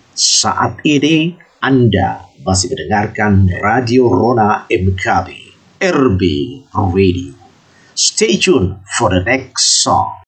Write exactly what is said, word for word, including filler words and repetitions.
Saat ini Anda masih mendengarkan Radio Rona M K B, R B Radio. Stay tuned for the next song.